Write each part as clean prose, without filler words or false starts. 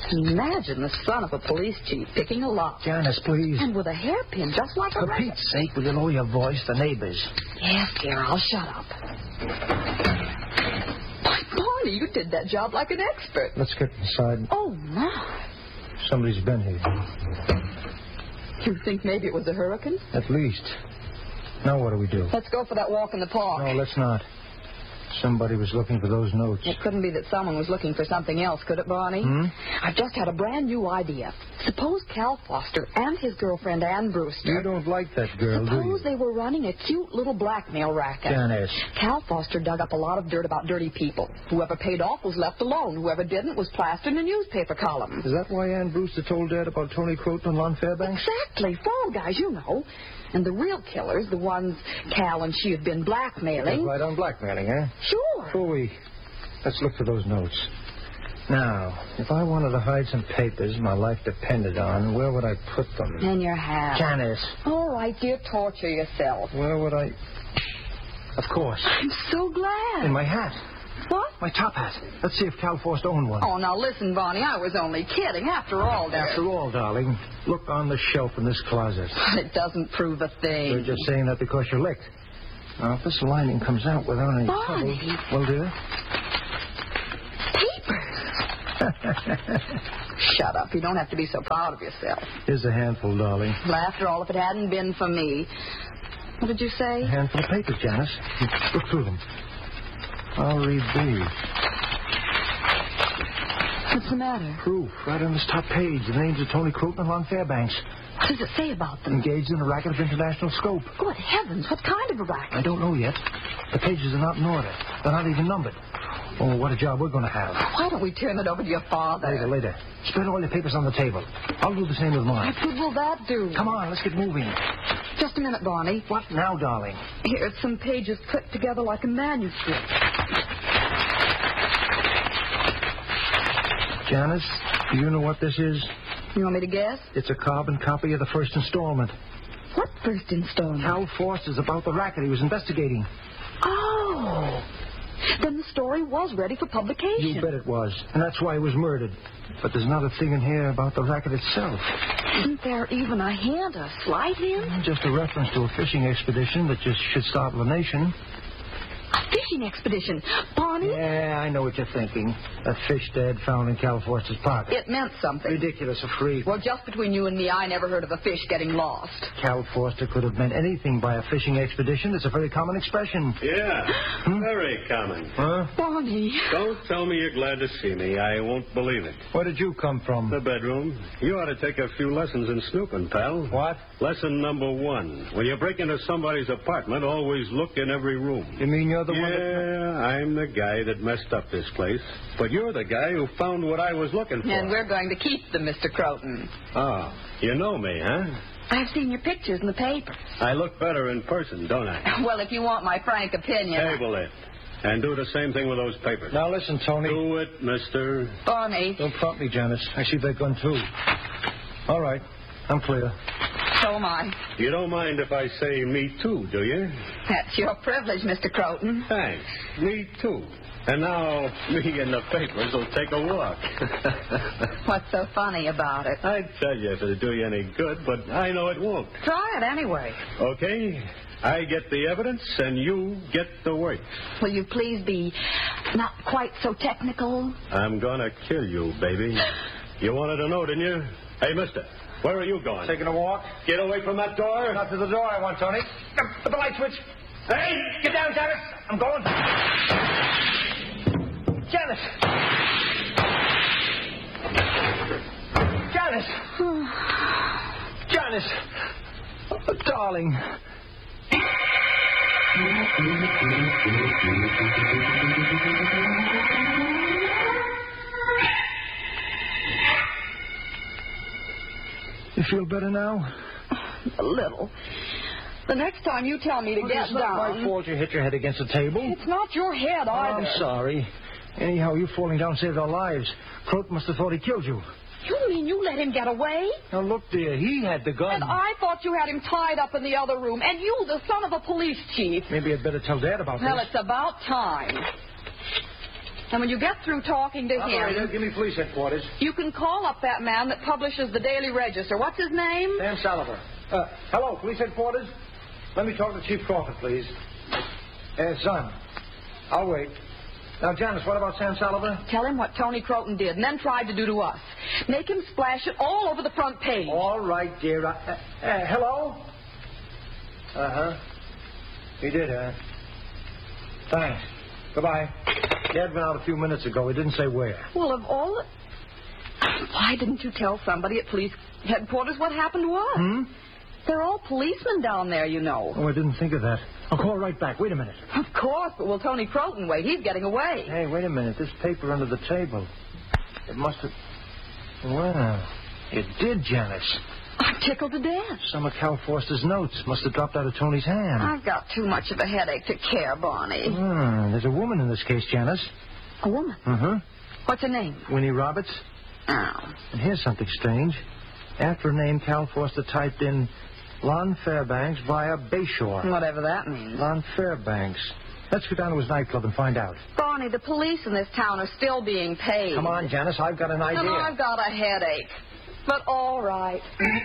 Imagine the son of a police chief picking a lock. Janice, please. And with a hairpin just like a For rabbit. Pete's sake, will you lower your voice? The neighbors. Yes, dear, I'll shut up. Why, Barney, you did that job like an expert. Let's get inside. Oh, my. Somebody's been here. You think maybe it was a hurricane? At least. Now what do we do? Let's go for that walk in the park. No, let's not. Somebody was looking for those notes. It couldn't be that someone was looking for something else, could it, Barney? I've just had a brand new idea. Suppose Cal Foster and his girlfriend, Ann Brewster... You don't like that girl, do you? Suppose they were running a cute little blackmail racket. Janice. Cal Foster dug up a lot of dirt about dirty people. Whoever paid off was left alone. Whoever didn't was plastered in a newspaper column. Is that why Ann Brewster told Dad about Tony Croton and Lon Fairbanks? Exactly. Fall guys, you know. And the real killers, the ones Cal and she have been blackmailing... That's right on blackmailing, huh? Sure. Let's look for those notes. Now, if I wanted to hide some papers my life depended on, where would I put them? In your hat. Janice. All right, dear, torture yourself. Where would I... Of course. I'm so glad. In my hat. What? My top hat. Let's see if Cal Foster owned one. Oh, now listen, Barney, I was only kidding. After all, darling, look on the shelf in this closet. It doesn't prove a thing. You're just saying that because you're licked. Now, if this lining comes out without any Barney. trouble... Well, dear? Papers. Shut up. You don't have to be so proud of yourself. Here's a handful, darling. Well, after all, if it hadn't been for me... What did you say? A handful of papers, Janice. Look through them. I'll read these. What's the matter? Proof. Right on this top page. The names of Tony Croton and Lon Fairbanks. What does it say about them? Engaged in a racket of international scope. Good heavens. What kind of a racket? I don't know yet. The pages are not in order. They're not even numbered. Oh, what a job we're going to have. Why don't we turn it over to your father? Later. Spread all your papers on the table. I'll do the same with mine. What good will that do? Come on, let's get moving. Just a minute, Barney. What now, darling? Here's some pages clipped together like a manuscript. Janice, do you know what this is? You want me to guess? It's a carbon copy of the first installment. What first installment? Cal Foster's about the racket he was investigating. Oh. Then the story was ready for publication. You bet it was. And that's why he was murdered. But there's not a thing in here about the racket itself. Isn't there even a hint, a slight hint? Just a reference to a fishing expedition that just should startle the nation. A fishing expedition. Barney? Yeah, I know what you're thinking. A fish dead found in Cal Foster's pocket. It meant something. Ridiculous, a freak. Well, just between you and me, I never heard of a fish getting lost. Cal Foster could have meant anything by a fishing expedition. It's a very common expression. Yeah, very common. Huh? Barney. Don't tell me you're glad to see me. I won't believe it. Where did you come from? The bedroom. You ought to take a few lessons in snooping, pal. What? Lesson number 1. When you break into somebody's apartment, always look in every room. You mean you're the one that... Yeah, I'm the guy that messed up this place. But you're the guy who found what I was looking for. And we're going to keep them, Mr. Croton. Oh, you know me, huh? I've seen your pictures in the papers. I look better in person, don't I? Well, if you want my frank opinion... Table it. And do the same thing with those papers. Now listen, Tony. Do it, mister. Barney. Don't prompt me, Janice. I see that gun, too. All right. I'm clear. So am I. You don't mind if I say me too, do you? That's your privilege, Mr. Croton. Thanks. Me too. And now me and the papers will take a walk. What's so funny about it? I'd tell you if it'd do you any good, but I know it won't. Try it anyway. Okay? I get the evidence, and you get the work. Will you please be not quite so technical? I'm gonna kill you, baby. You wanted to know, didn't you? Hey, mister, where are you going? Taking a walk? Get away from that door. Not to the door I want, Tony. The light switch. Hey, get down, Janice. I'm going. Janice. Janice. Janice. Oh, darling. You feel better now? A little. The next time you tell me to get It's not down... my fault you hit your head against the table. It's not your head either. I'm sorry. Anyhow, you falling down saved our lives. Croton must have thought he killed you. You mean you let him get away? Now, look, dear, he had the gun. And I thought you had him tied up in the other room. And you, the son of a police chief. Maybe I'd better tell Dad about Well, this. it's about time. And when you get through talking to Operator, him, give me police headquarters. you can call up that man that publishes the Daily Register. What's his name? Sam Salliver. Hello, police headquarters? Let me talk to Chief Crawford, please. Son, I'll wait. Now, Janice, what about Sam Salliver? Tell him what Tony Croton did and then tried to do to us. Make him splash it all over the front page. All right, dear. Hello? Uh-huh. He did, huh? Thanks. Goodbye. Dad went out a few minutes ago. He didn't say where. Well, of all the... Why didn't you tell somebody at police headquarters what happened to us? They're all policemen down there, you know. Oh, I didn't think of that. I'll call right back. Wait a minute. Of course, but will Tony Croton wait? He's getting away. Hey, wait a minute. This paper under the table. It must have... Well, it did, Janice. I'm tickled to death. Some of Cal Foster's notes must have dropped out of Tony's hand. I've got too much of a headache to care, Barney. There's a woman in this case, Janice. A woman? Mm-hmm. What's her name? Winnie Roberts. Oh. And here's something strange. After her name, Cal Foster typed in Lon Fairbanks via Bayshore. Whatever that means. Lon Fairbanks. Let's go down to his nightclub and find out. Barney, the police in this town are still being paid. Come on, Janice. I've got an idea. And I've got a headache. But all right.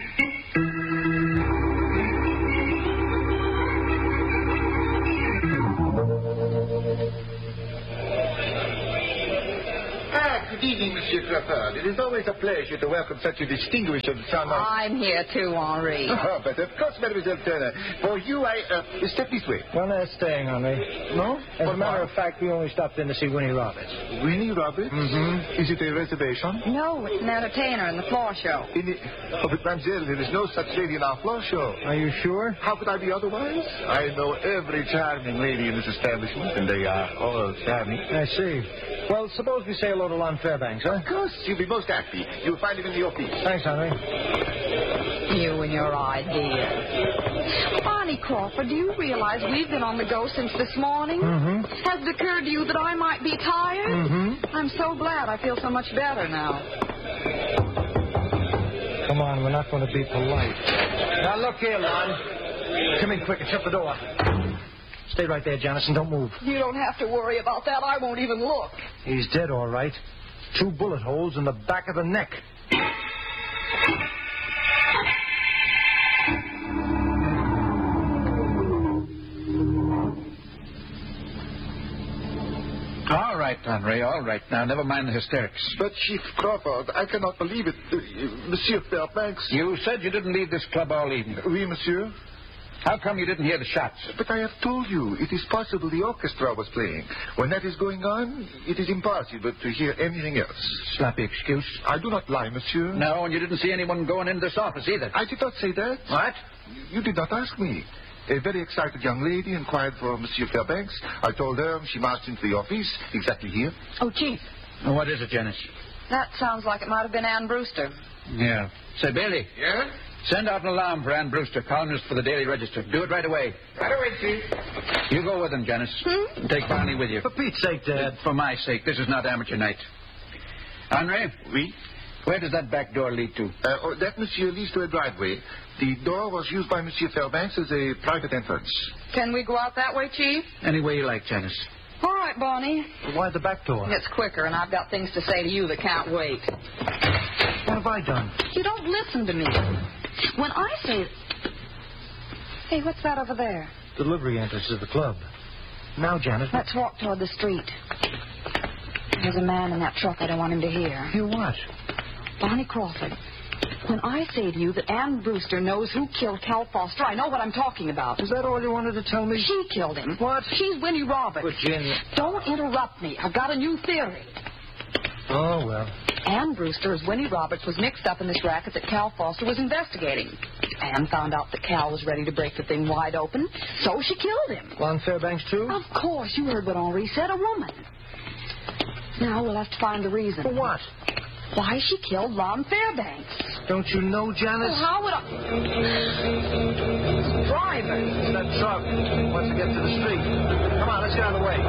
Good evening, Monsieur Crawford. It is always a pleasure to welcome such a distinguished and charming... I'm here too, Henri. Oh, but of course, Mademoiselle Turner. For you, step this way. Well, they're staying, Henri. No? As a matter of fact, we only stopped in to see Winnie Roberts. Winnie Roberts? Mm-hmm. Is it a reservation? No, it's an entertainer in the floor show. Oh, but mademoiselle, there is no such lady in our floor show. Are you sure? How could I be otherwise? I know every charming lady in this establishment, and they are all charming. I see. Well, suppose we say hello to Lon Fairbanks, huh? Of course, you'll be most happy. You'll find him in the office. Thanks, Henry. You and your ideas. Barney Crawford, do you realize we've been on the go since this morning? Mm-hmm. Has it occurred to you that I might be tired? Mm-hmm. I'm so glad. I feel so much better now. Come on, we're not going to be polite. Now, look here, Lon. Come in quick and shut the door. Stay right there, Janice, and don't move. You don't have to worry about that. I won't even look. He's dead, all right. 2 bullet holes in the back of the neck. All right, Henri, all right. Now, never mind the hysterics. But, Chief Crawford, I cannot believe it. Monsieur Fairbanks... You said you didn't leave this club all evening. Oui, monsieur. How come you didn't hear the shots? But I have told you, it is possible the orchestra was playing. When that is going on, it is impossible to hear anything else. Sloppy excuse. I do not lie, monsieur. No, and you didn't see anyone going into this office either. I did not say that. What? You did not ask me. A very excited young lady inquired for Monsieur Fairbanks. I told her she marched into the office, exactly here. Oh, Chief. What is it, Janice? That sounds like it might have been Ann Brewster. Yeah. Say, Bailey. Yeah? Send out an alarm for Ann Brewster, columnist for the Daily Register. Do it right away. Right away, Chief. You go with him, Janice. And take Barney with you. For Pete's sake, Dad. For my sake. This is not amateur night. Henri? Oui? Where does that back door lead to? That, monsieur, leads to a driveway. The door was used by Monsieur Fairbanks as a private entrance. Can we go out that way, Chief? Any way you like, Janice. All right, Barney. Why the back door? It's quicker, and I've got things to say to you that can't wait. What have I done? You don't listen to me. When I say... Hey, what's that over there? Delivery entrance to the club. Now, Janet. Let's walk toward the street. There's a man in that truck. I don't want him to hear. Hear what? Barney Crawford, when I say to you that Ann Brewster knows who killed Cal Foster, I know what I'm talking about. Is that all you wanted to tell me? She killed him. What? She's Winnie Roberts. Virginia. Don't interrupt me. I've got a new theory. Oh, well. Ann Brewster, as Winnie Roberts, was mixed up in this racket that Cal Foster was investigating. Ann found out that Cal was ready to break the thing wide open, so she killed him. Lon Fairbanks, too? Of course. You heard what Henri said, a woman. Now we'll have to find the reason. For what? Why she killed Lon Fairbanks. Don't you know, Janice? Well, how would I... Driver. It's that truck. Wants to get to the street. Come on, let's get out of the way.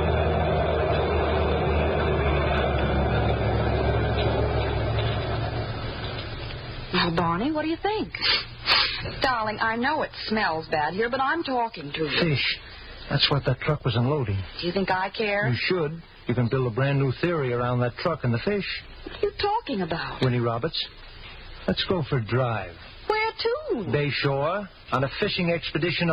Now, Barney, what do you think? Darling, I know it smells bad here, but I'm talking to you. Fish. That's what that truck was unloading. Do you think I care? You should. You can build a brand new theory around that truck and the fish. What are you talking about? Winnie Roberts, let's go for a drive. Where to? Bayshore, on a fishing expedition